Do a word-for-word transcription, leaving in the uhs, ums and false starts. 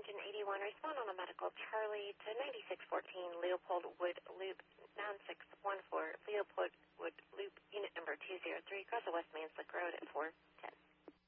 engine eighty-one, respond on a medical Charlie to ninety-six fourteen Leopold Wood Loop nine six one four Leopold Wood Loop, unit number two zero three, across the West Manslick Road at four.